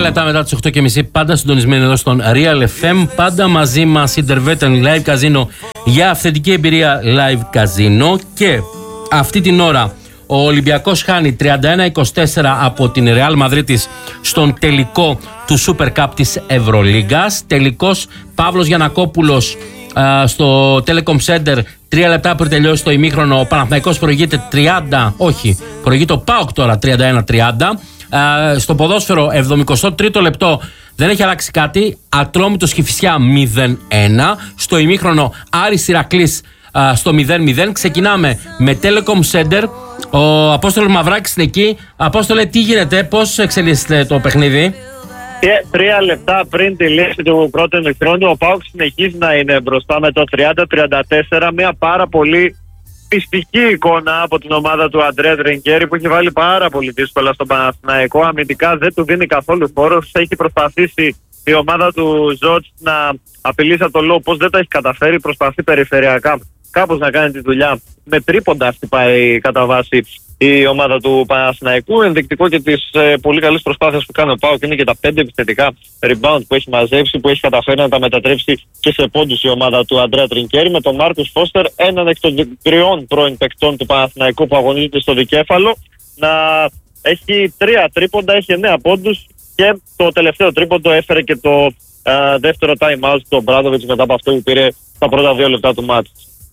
λεπτά μετά τις 8.30, πάντα συντονισμένοι εδώ στον Real FM. Πάντα μαζί μας Intervetan Live Casino για αυθεντική εμπειρία Live Casino. Και αυτή την ώρα ο Ολυμπιακός χάνει 31-24 από την Real Madrid στον τελικό του Super Cup της Ευρωλίγκας. Τελικός Παύλος Γιαννακόπουλος στο Telecom Center. 3 λεπτά πριν τελειώσει το ημίχρονο, ο Παναθηναϊκός προηγείται προηγείται ο ΠΑΟΚ τώρα 31-30. Στο ποδόσφαιρο 73ο λεπτό δεν έχει αλλάξει κάτι. Ατρόμητος Κηφισιά 0-1. Στο ημίχρονο Άρης Ηρακλής στο 0-0. Ξεκινάμε με Telecom Center. Ο Απόστολος Μαυράκης είναι εκεί. Απόστολε, τι γίνεται, πώς εξελίσσεται το παιχνίδι? Και 3 λεπτά πριν τη λήξη του πρώτου ημιχρόνου, ο ΠΑΟΚ συνεχίζει να είναι μπροστά με το 30-34. Μια πάρα πολύ πιστική εικόνα από την ομάδα του Αντρέα Τρινκέρι, που έχει βάλει πάρα πολύ δύσκολα στον Παναθηναϊκό. Αμυντικά δεν του δίνει καθόλου χώρο. Έχει προσπαθήσει η ομάδα του Ζότς να απειλήσει από το low post, δεν τα έχει καταφέρει. Προσπαθεί περιφερειακά κάπως να κάνει τη δουλειά. Με τρίποντα χτυπάει κατά βάση η ομάδα του Παναθηναϊκού. Ενδεικτικό και τις πολύ καλές προσπάθειες που κάνει ο ΠΑΟΚ είναι και τα 5 επιθετικά rebound που έχει μαζέψει, που έχει καταφέρει να τα μετατρέψει και σε πόντους η ομάδα του Αντρέα Τρινκέρι, με τον Μάρκους Φώστερ, έναν εκ των 3 πρώην παικτών του Παναθηναϊκού που αγωνίζεται στο δικέφαλο, να έχει 3 τρίποντα, έχει 9 πόντους, και το τελευταίο τρίποντο έφερε και το δεύτερο time out του Μπράντοβιτς μετά από αυτό που πήρε τα πρώτα 2 λεπτά του μάτς.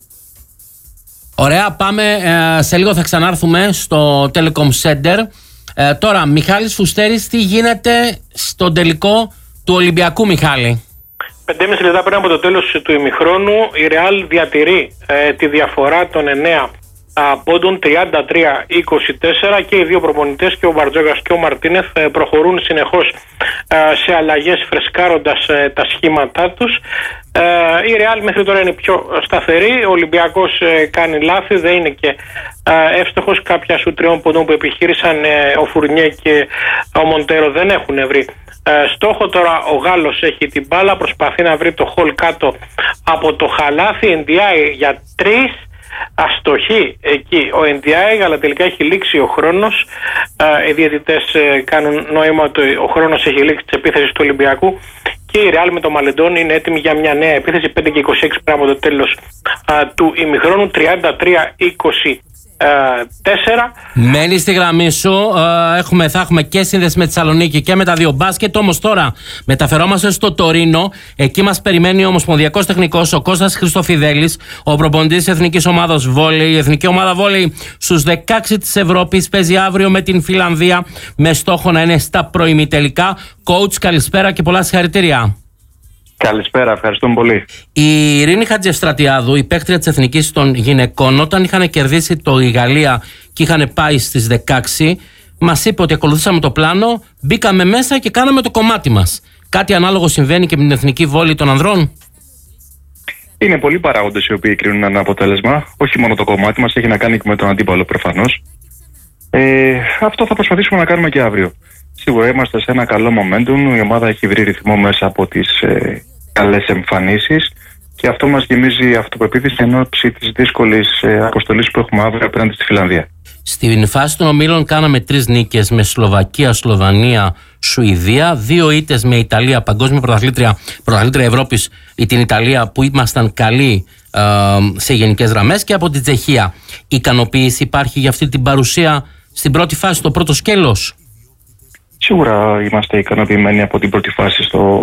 Ωραία, πάμε. Σε λίγο θα ξανάρθουμε στο Telecom Center. Τώρα, Μιχάλης Φουστέρης, τι γίνεται στον τελικό του Ολυμπιακού, Μιχάλη? 5,5 λεπτά πριν από το τέλος του ημιχρόνου, η Real διατηρεί τη διαφορά των 9 πόντων, 33-24, και οι δύο προπονητές, και ο Μπαρτζόκας και ο Μαρτίνεθ, προχωρούν συνεχώς σε αλλαγές, φρεσκάροντας τα σχήματά τους. Η Real μέχρι τώρα είναι πιο σταθερή. Ο Ολυμπιακός κάνει λάθη, δεν είναι και εύστοχος. Κάποια σου 3 πόντων που επιχείρησαν ο Φουρνιέ και ο Μοντέρο δεν έχουν βρει στόχο. Τώρα ο Γάλλος έχει την μπάλα, προσπαθεί να βρει το χολ κάτω από το χαλάθι. NDI για 3, αστοχή εκεί ο NDI, αλλά τελικά έχει λήξει ο χρόνος. Οι διαιτητές κάνουν νόημα ότι ο χρόνος έχει λήξει της επίθεσης του Ολυμπιακού, και η Real με το Μαλεντόν είναι έτοιμη για μια νέα επίθεση. 5 και 26 πριν από το τέλος του ημιχρόνου. 33-24. Μένει στη γραμμή σου. Θα έχουμε και σύνδεση με τη Θεσσαλονίκη και με τα δύο μπάσκετ. Όμως τώρα μεταφερόμαστε στο Τωρίνο. Εκεί μας περιμένει ο ομοσπονδιακός τεχνικός, ο Κώστας Χριστοφιδέλης, ο προπονητής της Εθνικής Ομάδας Βόλεϊ. Η Εθνική Ομάδα Βόλεϊ στους 16 της Ευρώπης παίζει αύριο με την Φιλανδία, με στόχο να είναι στα προημιτελικά. Coach, καλησπέρα και πολλά συγχαρητήρια. Καλησπέρα, ευχαριστούμε πολύ. Η Ειρήνη Χατζηστρατιάδου, η παίκτρια της Εθνικής των Γυναικών, όταν είχαν κερδίσει η Γαλλία και είχαν πάει στις 16, μας είπε ότι ακολουθήσαμε το πλάνο, μπήκαμε μέσα και κάναμε το κομμάτι μας. Κάτι ανάλογο συμβαίνει και με την Εθνική Βόλεϊ των ανδρών? Είναι πολλοί παράγοντες οι οποίοι κρίνουν ένα αποτέλεσμα. Όχι μόνο το κομμάτι μας, έχει να κάνει και με τον αντίπαλο προφανώς. Αυτό θα προσπαθήσουμε να κάνουμε και αύριο. Σίγουρα είμαστε σε ένα καλό momentum. Η ομάδα έχει βρει ρυθμό μέσα από τις καλές εμφανίσεις, και αυτό μας γεμίζει αυτοπεποίθηση εν ώψη της δύσκολης αποστολής που έχουμε αύριο απέναντι στη Φιλανδία. Στην φάση των ομίλων κάναμε 3 νίκες με Σλοβακία, Σλοβανία, Σουηδία, 2 ήττες με Ιταλία, παγκόσμια πρωταθλήτρια Ευρώπης, την Ιταλία, που ήμασταν καλοί σε γενικές γραμμές, και από την Τσεχία. Ικανοποίηση υπάρχει για αυτή την παρουσία στην πρώτη φάση, το πρώτο σκέλος? Σίγουρα είμαστε ικανοποιημένοι από την πρώτη φάση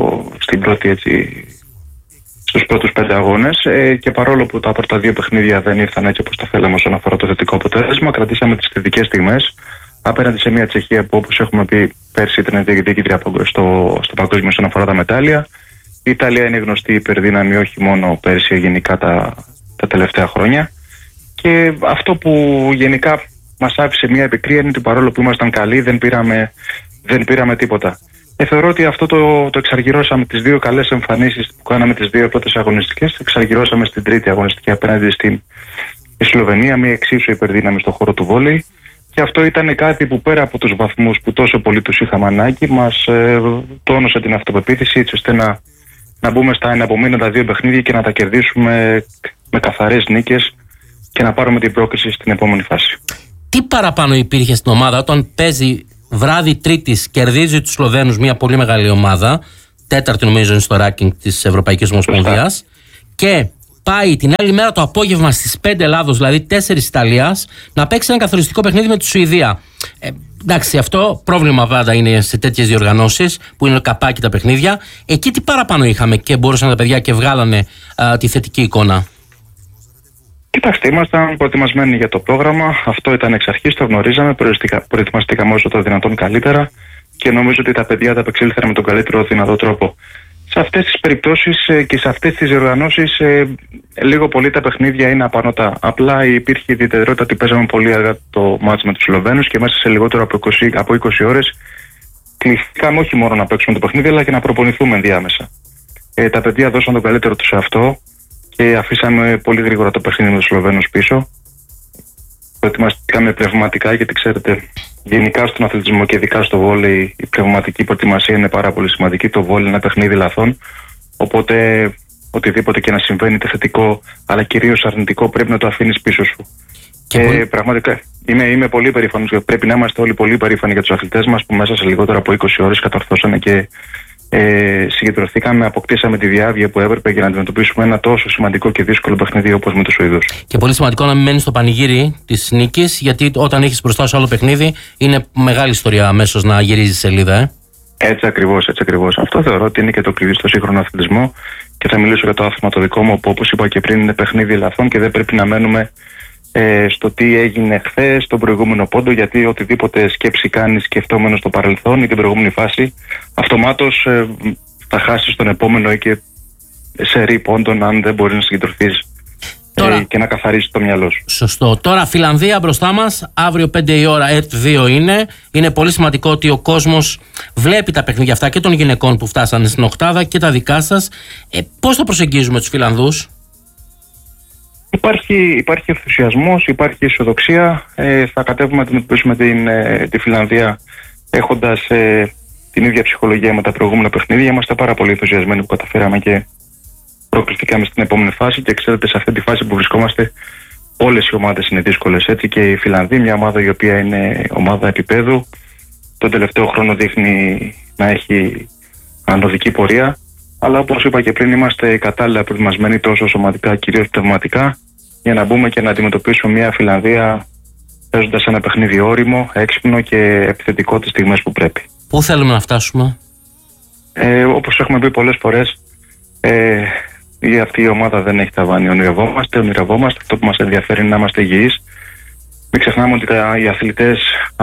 στους πρώτους 5 αγώνες, και παρόλο που τα πρώτα 2 παιχνίδια δεν ήρθαν έτσι όπως τα θέλαμε όσον αφορά το θετικό αποτέλεσμα, κρατήσαμε τις θετικές στιγμές απέναντι σε μια Τσεχία που, όπως έχουμε πει πέρσι, ήταν διεκδικήτρια στο παγκόσμιο όσον αφορά τα μετάλλια. Η Ιταλία είναι γνωστή υπερδύναμη, όχι μόνο πέρσι, γενικά τα τελευταία χρόνια. Και αυτό που γενικά μας άφησε μια επικρία είναι ότι παρόλο που ήμασταν καλοί, δεν πήραμε τίποτα. Θεωρώ ότι αυτό το εξαργυρώσαμε, τις 2 καλές εμφανίσεις που κάναμε τις 2 πρώτες αγωνιστικές, εξαργυρώσαμε στην τρίτη αγωνιστική απέναντι στην Σλοβενία, μια εξίσου υπερδύναμη στον χώρο του βόλεϊ, και αυτό ήταν κάτι που, πέρα από τους βαθμούς που τόσο πολύ τους είχαμε ανάγκη, μας τόνωσε την αυτοπεποίθηση, έτσι ώστε να μπούμε στα εναπομείνοντα 2 παιχνίδια και να τα κερδίσουμε με καθαρές νίκες και να πάρουμε την πρόκριση στην επόμενη φάση. Τι παραπάνω υπήρχε στην ομάδα όταν παίζει βράδυ Τρίτης κερδίζει τους Σλοβαίνους, μια πολύ μεγάλη ομάδα, τέταρτη νομίζω είναι στο ranking της Ευρωπαϊκής Ομοσπονδίας, και πάει την άλλη μέρα το απόγευμα στις 5 Ελλάδος, δηλαδή 4 Ιταλίας, να παίξει ένα καθοριστικό παιχνίδι με τη Σουηδία. Εντάξει, αυτό πρόβλημα πάντα είναι σε τέτοιες διοργανώσεις που είναι καπάκι τα παιχνίδια. Εκεί τι παραπάνω είχαμε και μπορούσαν τα παιδιά και βγάλανε τη θετική εικόνα? Κοιτάξτε, ήμασταν προετοιμασμένοι για το πρόγραμμα. Αυτό ήταν εξ αρχής, το γνωρίζαμε. Προετοιμαστήκαμε όσο το δυνατόν καλύτερα και νομίζω ότι τα παιδιά τα απεξήλθαν με τον καλύτερο δυνατό τρόπο. Σε αυτές τις περιπτώσεις και σε αυτές τις διοργανώσεις, λίγο πολύ τα παιχνίδια είναι απανωτά. Απλά υπήρχε η ιδιαιτερότητα ότι παίζαμε πολύ αργά το μάτς με τους Σλοβαίνους και μέσα σε λιγότερο από 20 ώρες κληθήκαμε όχι μόνο να παίξουμε το παιχνίδι, αλλά και να προπονηθούμε ενδιάμεσα. Τα παιδιά δώσαν τον καλύτερο τους σε αυτό και αφήσαμε πολύ γρήγορα το παιχνίδι με τους Σλοβαίνους πίσω. Προετοιμαστήκαμε πνευματικά, γιατί ξέρετε, γενικά στον αθλητισμό και ειδικά στο βόλεϊ η πνευματική προετοιμασία είναι πάρα πολύ σημαντική. Το βόλεϊ είναι ένα παιχνίδι λαθών. Οπότε οτιδήποτε και να συμβαίνει, είτε θετικό αλλά κυρίως αρνητικό, πρέπει να το αφήνεις πίσω σου. Πραγματικά είμαι πολύ περήφανος και πρέπει να είμαστε όλοι πολύ περήφανοι για τους αθλητές μας που μέσα σε λιγότερο από 20 ώρες κατορθώσανε και συγκεντρωθήκαμε, αποκτήσαμε τη διάβγεια που έπρεπε για να αντιμετωπίσουμε ένα τόσο σημαντικό και δύσκολο παιχνίδι όπως με τους Σουηδούς. Και πολύ σημαντικό να μην μένει στο πανηγύρι της νίκης, γιατί όταν έχεις μπροστά σου άλλο παιχνίδι, είναι μεγάλη ιστορία αμέσως να γυρίζει σελίδα. Έτσι ακριβώς, έτσι ακριβώς. Αυτό θεωρώ ότι είναι και το κλειδί στο σύγχρονο αθλητισμό και θα μιλήσω για το άθλημα το δικό μου, που όπως είπα και πριν είναι παιχνίδι λαθών και δεν πρέπει να μένουμε στο τι έγινε χθες, τον προηγούμενο πόντο, γιατί οτιδήποτε σκέψη κάνεις σκεφτόμενο στο παρελθόν ή την προηγούμενη φάση, αυτομάτως θα χάσεις τον επόμενο ή και σερί πόντων αν δεν μπορεί να συγκεντρωθείς και να καθαρίσεις το μυαλό σου. Σωστό. Τώρα Φιλανδία μπροστά μας, αύριο 5 η ώρα, ΕΡΤ2 είναι. Είναι πολύ σημαντικό ότι ο κόσμος βλέπει τα παιχνίδια αυτά και των γυναικών που φτάσανε στην οκτάδα και τα δικά σας. Πώς θα προσεγγίζουμε τους Φιλανδούς? Υπάρχει ενθουσιασμός, υπάρχει αισιοδοξία. Θα κατέβουμε να αντιμετωπίσουμε τη Φιλανδία έχοντας την ίδια ψυχολογία με τα προηγούμενα παιχνίδια. Είμαστε πάρα πολύ ενθουσιασμένοι που καταφέραμε και προκριθήκαμε στην επόμενη φάση. Και ξέρετε, σε αυτή τη φάση που βρισκόμαστε, όλες οι ομάδες είναι δύσκολες. Έτσι και η Φιλανδία, μια ομάδα η οποία είναι ομάδα επίπεδου, τον τελευταίο χρόνο δείχνει να έχει ανωδική πορεία. Αλλά όπως είπα και πριν, είμαστε κατάλληλα προετοιμασμένοι τόσο σωματικά, κυρίως πνευματικά, για να μπούμε και να αντιμετωπίσουμε μια Φιλανδία παίζοντας ένα παιχνίδι όριμο, έξυπνο και επιθετικό τις στιγμές που πρέπει. Πού θέλουμε να φτάσουμε? Όπως έχουμε πει πολλές φορές, αυτή η ομάδα δεν έχει ταβάνι. Ονειρευόμαστε. Αυτό που μας ενδιαφέρει είναι να είμαστε υγιείς. Μην ξεχνάμε ότι οι αθλητές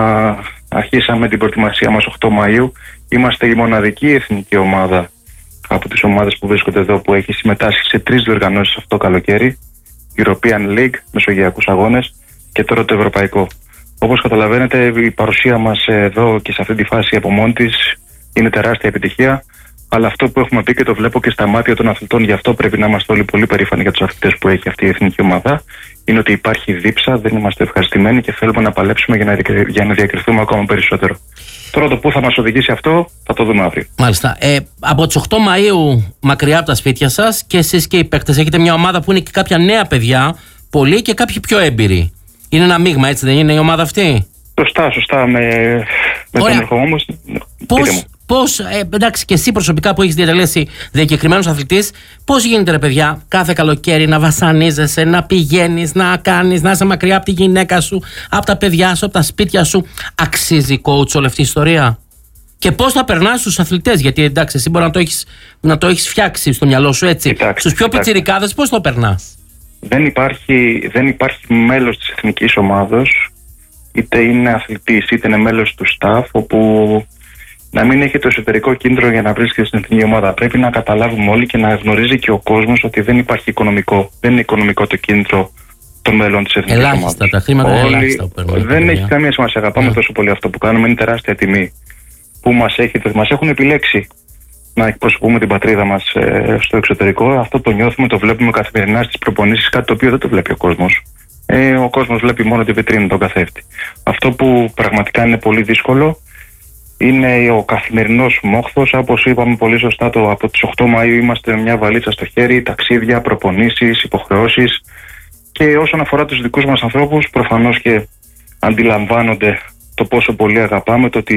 αρχίσαμε την προετοιμασία μας 8 Μαΐου. Είμαστε η μοναδική εθνική ομάδα από τις ομάδες που βρίσκονται εδώ που έχει συμμετάσχει σε 3 διοργανώσεις αυτό το καλοκαίρι. European League, μεσογειακούς αγώνες και τώρα το ευρωπαϊκό. Όπως καταλαβαίνετε, η παρουσία μας εδώ και σε αυτή τη φάση από μόνη της είναι τεράστια επιτυχία. Αλλά αυτό που έχουμε πει και το βλέπω και στα μάτια των αθλητών, γι' αυτό πρέπει να είμαστε όλοι πολύ περήφανοι για τους αθλητές που έχει αυτή η εθνική ομάδα, είναι ότι υπάρχει δίψα, δεν είμαστε ευχαριστημένοι και θέλουμε να παλέψουμε για να διακριθούμε ακόμα περισσότερο. Τώρα το πού θα μας οδηγήσει αυτό θα το δούμε αύριο. Μάλιστα. Από τις 8 Μαΐου μακριά από τα σπίτια σας και εσείς και οι παίκτες έχετε μια ομάδα που είναι και κάποια νέα παιδιά, πολλοί και κάποιοι πιο έμπειροι. Είναι ένα μείγμα, έτσι δεν είναι η ομάδα αυτή? Σωστά. Με τον ερχομό όμως. Πώς, εντάξει, και εσύ προσωπικά που έχεις διατελέσει διακεκριμένος αθλητής, πώς γίνεται ρε παιδιά κάθε καλοκαίρι να βασανίζεσαι, να πηγαίνεις, να κάνεις, να είσαι μακριά από τη γυναίκα σου, από τα παιδιά σου, από τα σπίτια σου? Αξίζει coach όλη αυτή η ιστορία? Και πώς θα περνάς στους αθλητές? Γιατί εντάξει, εσύ μπορεί να το έχεις φτιάξει στο μυαλό σου έτσι. Στους πιο πιτσιρικάδες πώς το περνάς? Δεν υπάρχει μέλος της εθνικής ομάδος, είτε είναι αθλητής είτε είναι μέλος του staff, όπου να μην έχει το εσωτερικό κίνητρο για να βρίσκεται στην εθνική ομάδα. Πρέπει να καταλάβουμε όλοι και να γνωρίζει και ο κόσμος ότι δεν υπάρχει οικονομικό. Δεν είναι οικονομικό το κίνητρο των μέλων της εθνικής ομάδας. Ελάχιστα, τα χρήματα είναι ελάχιστα που παίρνουν. Δεν έχει καμία σημασία. Αγαπάμε τόσο πολύ αυτό που κάνουμε. Είναι τεράστια τιμή που μας έχουν επιλέξει να εκπροσωπούμε την πατρίδα μας στο εξωτερικό. Αυτό το νιώθουμε, το βλέπουμε καθημερινά στις προπονήσεις, κάτι το οποίο δεν το βλέπει ο κόσμος. Ο κόσμος βλέπει μόνο τη βιτρίνα, τον καθρέφτη. Αυτό που πραγματικά είναι πολύ δύσκολο είναι ο καθημερινός μόχθος. Όπως είπαμε πολύ σωστά, από τις 8 Μαΐου είμαστε μια βαλίτσα στο χέρι, ταξίδια, προπονήσεις, υποχρεώσεις. Και όσον αφορά τους δικούς μας ανθρώπους, προφανώς και αντιλαμβάνονται το πόσο πολύ αγαπάμε, το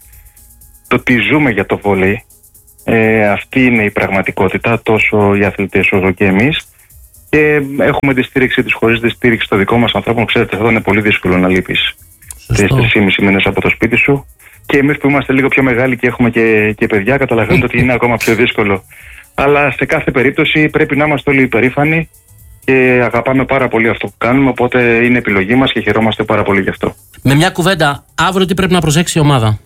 ότι ζούμε για το βόλεϊ. Αυτή είναι η πραγματικότητα, τόσο οι αθλητές όσο και εμείς. Και έχουμε τη στήριξη τους. Χωρίς τη στήριξη των δικών μας ανθρώπων, ξέρετε, θα είναι πολύ δύσκολο να λείπεις 3,5 μήνες από το σπίτι σου. Και εμείς που είμαστε λίγο πιο μεγάλοι και έχουμε και παιδιά, καταλαβαίνετε ότι είναι ακόμα πιο δύσκολο. Αλλά σε κάθε περίπτωση πρέπει να είμαστε όλοι υπερήφανοι και αγαπάμε πάρα πολύ αυτό που κάνουμε. Οπότε είναι επιλογή μας και χαιρόμαστε πάρα πολύ γι' αυτό. Με μια κουβέντα, αύριο τι πρέπει να προσέξει η ομάδα?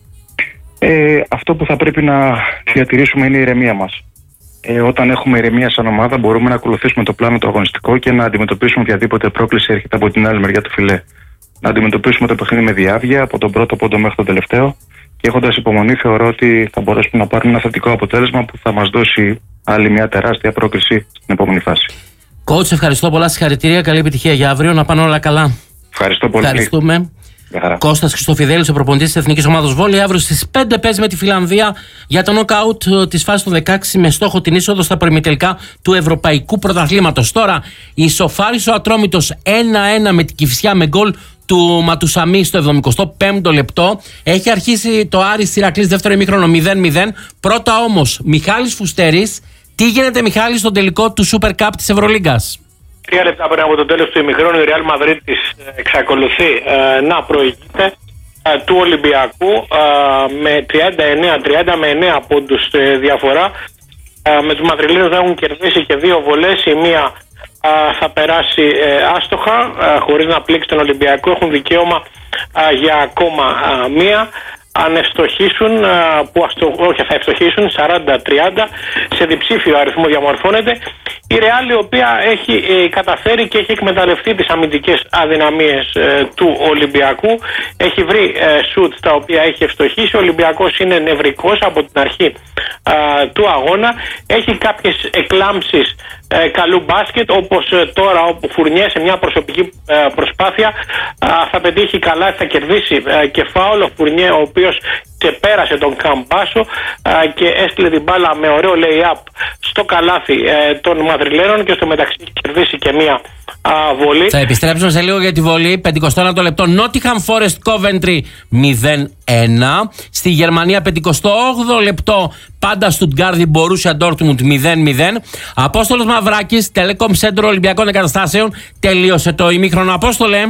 Αυτό που θα πρέπει να διατηρήσουμε είναι η ηρεμία μας. Όταν έχουμε ηρεμία σαν ομάδα, μπορούμε να ακολουθήσουμε το πλάνο το αγωνιστικό και να αντιμετωπίσουμε οποιαδήποτε πρόκληση έρχεται από την άλλη μεριά του φιλέ. Να αντιμετωπίσουμε το παιχνίδι με διάβγεια από τον πρώτο πόντο μέχρι τον τελευταίο. Και έχοντας υπομονή, θεωρώ ότι θα μπορέσουμε να πάρουμε ένα θετικό αποτέλεσμα που θα μας δώσει άλλη μια τεράστια πρόκληση στην επόμενη φάση. Coach, ευχαριστώ πολλά. Συγχαρητήρια. Καλή επιτυχία για αύριο. Να πάνε όλα καλά. Ευχαριστώ πολύ. Ευχαριστούμε. Κώστας Χριστοφιδέλης, ο προπονητής της Εθνικής Ομάδας Βόλεϊ. Αύριο στις 5 παίζει με τη Φιλανδία για το νοκάουτ της φάσης του 16 με στόχο την είσοδο στα προημιτελικά του Ευρωπαϊκού Πρωταθλήματος. Τώρα ισοφάρισε ο Ατρόμητος 1-1 με την Κηφισιά με γκολ του Ματουσαμί στο 75ο λεπτό. Έχει αρχίσει το Άρης Ηρακλής δεύτερο ημίχρονο 0-0. Πρώτα όμως Μιχάλης Φουστέρης. Τι γίνεται, Μιχάλη, στο τελικό του Super Cup της Ευρωλίγκας? 3 λεπτά πριν από το τέλος του ημιχρόνου, η Real Μαδρίτης εξακολουθεί να προηγείται του Ολυμπιακού με 39-30 με 9 πόντους διαφορά. Με τους Μαδριλίνους να έχουν κερδίσει και 2 βολές. Η μία θα περάσει άστοχα χωρίς να πλήξει τον Ολυμπιακό. Έχουν δικαίωμα για ακόμα μία. Αν ευστοχήσουν, θα ευστοχήσουν 40-30, σε διψήφιο αριθμό διαμορφώνεται. Η Real, η οποία έχει καταφέρει και έχει εκμεταλλευτεί τις αμυντικές αδυναμίες του Ολυμπιακού, έχει βρει σουτ τα οποία έχει ευστοχήσει. Ο Ολυμπιακός είναι νευρικός από την αρχή του αγώνα, έχει κάποιες εκλάμψεις καλού μπάσκετ, όπως τώρα όπου Φουρνιέ σε μια προσωπική προσπάθεια θα πετύχει καλά, θα κερδίσει και φάουλ. Ο Φουρνιέ, ο οποίος ξεπέρασε τον Καμπάσο και έστειλε την μπάλα με ωραίο lay-up στο καλάθι των Μαδριλένων και στο μεταξύ κερδίσει και μια βολή. Θα επιστρέψουμε σε λίγο για τη βολή. 51 λεπτό. Nottingham Forest Coventry 0-1. Στη Γερμανία 58 λεπτό. Πάντα Stuttgart Borussia Dortmund 0-0. Απόστολος Μαυράκης, Telecom Center Ολυμπιακών Εγκαταστάσεων. Τελείωσε το ημίχρονο, Απόστολε.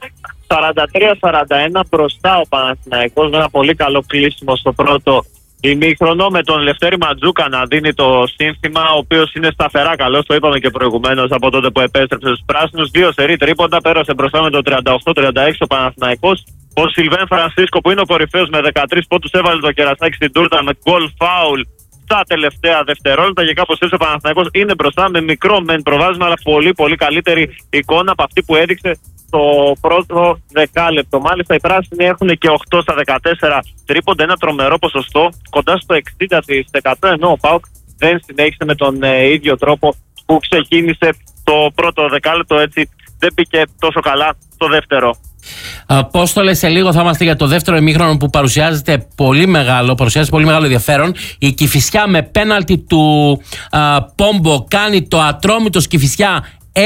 43-41 μπροστά ο Παναθηναϊκός με ένα πολύ καλό κλείσιμο στο πρώτο ημίχρονο, με τον Λευτέρη Ματζούκα να δίνει το σύνθημα, ο οποίος είναι σταθερά καλός, το είπαμε και προηγουμένως από τότε που επέστρεψε στους πράσινους. 2 σερί τρίποντα, πέρασε μπροστά με το 38-36 ο Παναθηναϊκός. Ο Σιλβέν Φρανσίσκο, που είναι ο κορυφαίος με 13 πόντους, έβαλε το κερασάκι στην τούρτα με γκολ φάουλ στα τελευταία δευτερόλεπτα και κάπως έτσι ο Παναθηναϊκός είναι μπροστά με μικρό μεν προβάδισμα, αλλά πολύ πολύ καλύτερη εικόνα από αυτή που έδειξε το πρώτο δεκάλεπτο. Μάλιστα οι πράσινοι έχουν και 8 στα 14 τρίποντα, ένα τρομερό ποσοστό, κοντά στο 60%, ενώ ο ΠΑΟΚ δεν συνέχισε με τον ίδιο τρόπο που ξεκίνησε το πρώτο δεκάλεπτο, έτσι δεν πήγε τόσο καλά το δεύτερο. Απόστολε, σε λίγο θα είμαστε για το δεύτερο ημίχρονο που παρουσιάζει πολύ μεγάλο ενδιαφέρον. Η Κηφισιά με πέναλτι του Πόμπο κάνει το Ατρόμητος Κηφισιά 1-2.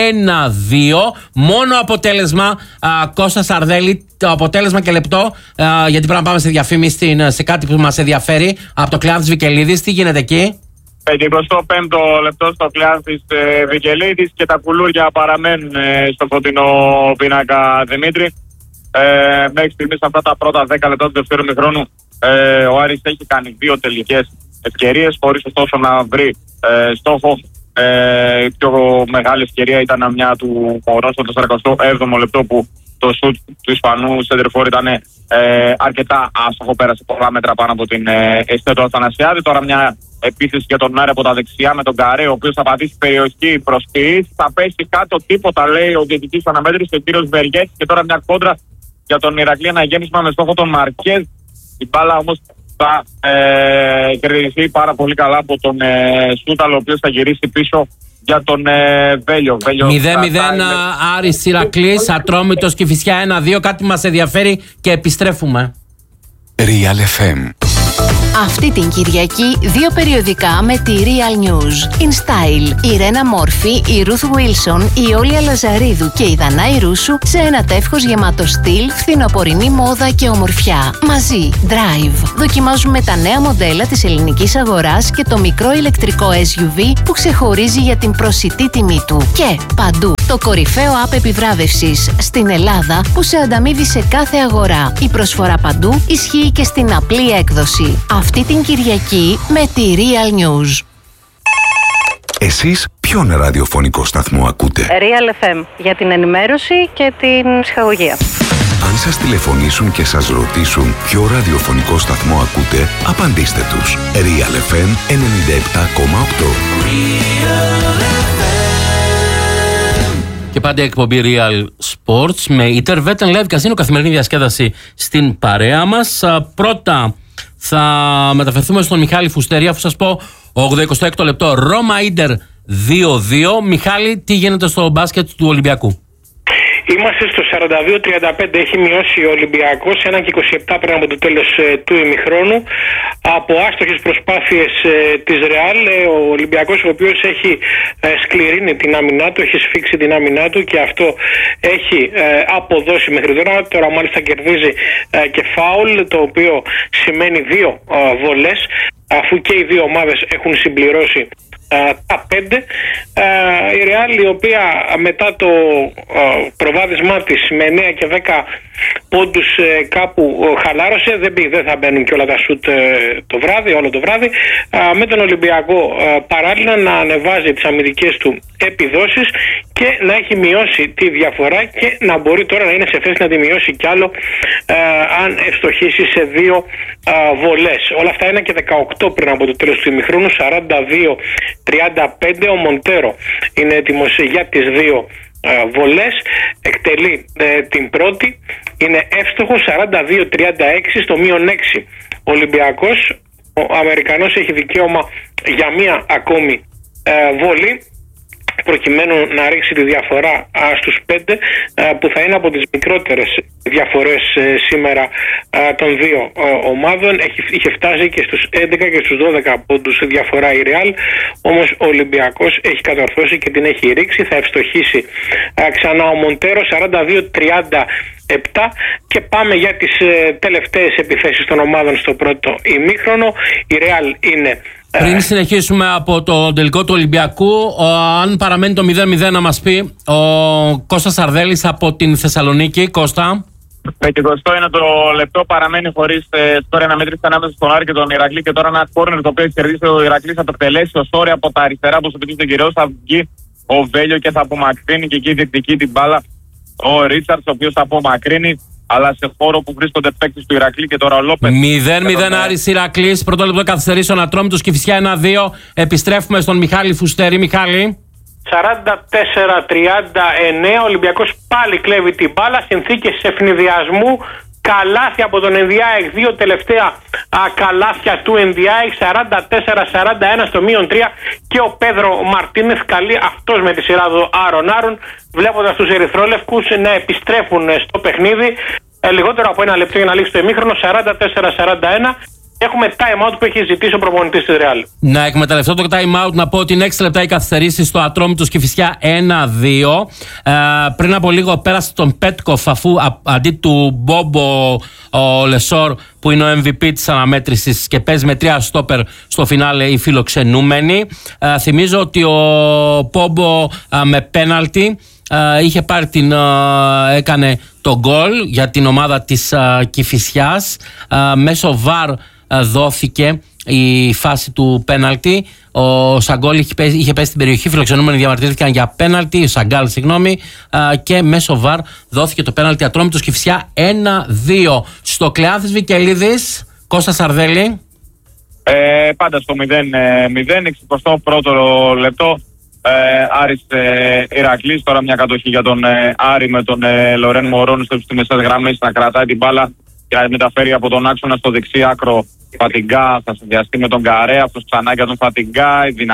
Μόνο αποτέλεσμα, Κώστα Σαρδέλη, το αποτέλεσμα και λεπτό, γιατί πρέπει να πάμε σε διαφήμιση, σε κάτι που μας ενδιαφέρει, από το Κλεάνθης Βικελίδης. Τι γίνεται εκεί? 55ο λεπτό στο Κλεάνθης Βικελίδης και τα κουλούρια παραμένουν στο φωτεινό πίνακα, Δημήτρη. Μέχρι στιγμής αυτά τα πρώτα 10 λεπτά του δεύτερου ημιχρόνου ο Άρης έχει κάνει 2 τελικές ευκαιρίες, χωρίς ωστόσο να βρει στόχο. Η πιο μεγάλη ευκαιρία ήταν μια του Μωρό στο 47ο λεπτό, που το σουτ του Ισπανού σεντερφόρ ήταν αρκετά άστοχο, πέρασε πολλά μέτρα πάνω από την αισθέτη του Αθανασιάδη. Τώρα μια επίθεση για τον Άρη από τα δεξιά με τον Καρέ, ο οποίος θα πατήσει περιοχή προς ποιής, θα πέσει κάτω, τίποτα λέει ο διαιτητής αναμέτρηση, ο κύριος Βεργέτης, και τώρα μια κόντρα για τον Ηρακλή, ένα γέμισμα με στόχο τον Μαρκέζ. Η μπάλα όμως θα κερδιστεί πάρα πολύ καλά από τον Σούταλ, ο οποίος θα γυρίσει πίσω για τον Βέλιο. 0-0 Άρης Ηρακλής, Ατρόμητος Κηφισιά 1-2. Κάτι μας ενδιαφέρει και επιστρέφουμε. Real FM. Αυτή την Κυριακή 2 περιοδικά με τη Real News. In Style, η Ρένα Μόρφη, η Ruth Wilson, η Όλια Λαζαρίδου και η Δανάη Ρούσου σε ένα τεύχος γεμάτο στυλ, φθινοπορεινή μόδα και ομορφιά. Μαζί, Drive. Δοκιμάζουμε τα νέα μοντέλα της ελληνικής αγοράς και το μικρό ηλεκτρικό SUV που ξεχωρίζει για την προσιτή τιμή του. Και παντού, το κορυφαίο app επιβράβευσης στην Ελλάδα που σε ανταμείβει σε κάθε αγορά. Η προσφορά παντού ισχύει και στην απλή έκδοση. Αυτή την Κυριακή με τη Real News. Εσείς ποιον ραδιοφωνικό σταθμό ακούτε? Real FM, για την ενημέρωση και την ψυχαγωγία. Αν σας τηλεφωνήσουν και σας ρωτήσουν ποιο ραδιοφωνικό σταθμό ακούτε, απαντήστε τους. Real FM 97,8. Και πάντα εκπομπή Real Sports με Intervetan Live Casino, καθημερινή διασκέδαση στην παρέα μας. Πρώτα θα μεταφερθούμε στον Μιχάλη Φουστέρη, αφού σας πω 86ο λεπτό, Ρώμα Ίντερ 2-2. Μιχάλη, τι γίνεται στο μπάσκετ του Ολυμπιακού? Είμαστε στο 42-35, έχει μειώσει ο Ολυμπιακός 1-27 πριν από το τέλος του ημιχρόνου από άστοχες προσπάθειες της Ρεάλ. Ο Ολυμπιακός, ο οποίος έχει σκληρύνει την άμυνά του, έχει σφίξει την άμυνά του και αυτό έχει αποδώσει μέχρι τώρα. Τώρα μάλιστα κερδίζει και φάουλ, το οποίο σημαίνει 2 βολές, αφού και οι δύο ομάδες έχουν συμπληρώσει τα 5. Η Ρεάλ, η οποία μετά το προβάδισμά της με 9 και 10 πόντους κάπου χαλάρωσε, δεν θα μπαίνουν και όλα τα σουτ το βράδυ, όλο το βράδυ, με τον Ολυμπιακό παράλληλα να ανεβάζει τις αμυντικές του επιδόσεις και να έχει μειώσει τη διαφορά και να μπορεί τώρα να είναι σε θέση να τη μειώσει κι άλλο αν ευστοχήσει σε 2 βολές. Όλα αυτά είναι και 18 πριν από το τέλος του ημιχρόνου, 42-35. Ο Μοντέρο είναι έτοιμος για τις 2 βολές, εκτελεί την πρώτη, είναι εύστοχο, 42-36 στο -6. Ο Ολυμπιακός, ο Αμερικανός, έχει δικαίωμα για μία ακόμη βολή προκειμένου να ρίξει τη διαφορά στους 5, που θα είναι από τις μικρότερες διαφορές σήμερα των 2 ομάδων. Είχε φτάσει και στους 11 και στους 12 πόντους διαφορά η Ρεάλ, όμως ο Ολυμπιακός έχει κατορθώσει και την έχει ρίξει. Θα ευστοχήσει ξανά ο Μοντέρο, 42-37, και πάμε για τις τελευταίες επιθέσεις των ομάδων στο πρώτο ημίχρονο. Η Ρεάλ είναι... Πριν συνεχίσουμε από το τελικό του Ολυμπιακού, αν παραμένει το 0-0, να μας πει ο Κώστας Σαρδέλης από την Θεσσαλονίκη. Κώστα. 51ο λεπτό παραμένει χωρίς σκόρ αναμέτρηση ανάμεσα στον Άρη και τον Ηρακλή, και τώρα ένα κόρνερ το οποίο έχει κερδίσει ο Ηρακλής θα το εκτελέσει ο Σόρι από τα αριστερά που σου τον Κυρίως, θα βγει ο Βέλιο και θα απομακρύνει και εκεί διεκδικεί την μπάλα ο Ρίτσαρτς, ο οποίος θα απομακρύνει, αλλά σε χώρο που βρίσκονται παίκτες του Ηρακλή. Και τώρα ο Λόπες. 0-0 Άρης Ηρακλής. Πρώτο λεπτό καθυστερήσεων, Ατρόμητος Κηφισιά 1-2. Επιστρέφουμε στον Μιχάλη Φουστέρη. Μιχάλη. 44-39, ο Ολυμπιακός πάλι κλέβει την μπάλα, συνθήκες ευνηδιασμού, καλάθια από τον Ενδιάεκ, 2 τελευταία καλάθια του Ενδιάεκ, 44-41 στο -3, και ο Πέδρο Μαρτίνεθ καλεί αυτός με τη σειρά του Άρον, βλέποντας τους ερυθρόλευκους να επιστρέφουν στο παιχνίδι. Λιγότερο από 1 λεπτό για να λήξει το ημίχρονο, 44-41. Έχουμε time out που έχει ζητήσει ο προπονητής της Ρεάλ. Να εκμεταλλευτώ το time out, να πω ότι είναι 6 λεπτά η καθυστερήση στο Ατρόμητος Κηφισιά 1-2. Πριν από λίγο πέρασε τον Πέτκοφ, αφού αντί του Μπόμπο ο Λεσόρ, που είναι ο MVP της αναμέτρησης και παίζει με 3 στόπερ στο φινάλε οι φιλοξενούμενοι. Θυμίζω ότι ο Πόμπο με πέναλτι έκανε το γκολ για την ομάδα της Κηφισιάς. Μέσω VAR δόθηκε η φάση του πέναλτι. Ο Σαγκόλ είχε πέσει στην περιοχή, φιλοξενούμενοι διαμαρτυρήθηκαν για πέναλτι, και μέσω VAR δόθηκε το πέναλτι. Ατρόμητος Κηφισιά 1-2. Στο Κλεάνθης Βικελίδης, Κώστα Σαρδέλη. Πάντα στο 0-0, 61ο λεπτό. Άρης Ηρακλής, τώρα μια κατοχή για τον Άρη με τον Λορέν Μωρόν στις μεσές γραμμές να κρατάει την μπάλα και να μεταφέρει από τον άξονα στο δεξί άκρο Φατιγκά, θα συνδυαστεί με τον Καρέ, αυτός ξανά για τον Φατιγκά,